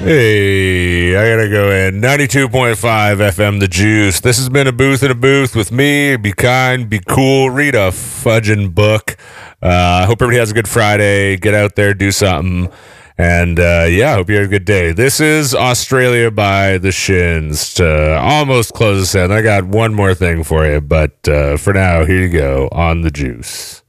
Hey, I gotta go in. 92.5 FM, The Juice. This has been a booth in a booth with me. Be kind, be cool, read a fudging book. I hope everybody has a good Friday. Get out there, do something. And I hope you have a good day. This is Australia by the Shins to almost close this in. I got one more thing for you, but for now, here you go on The Juice.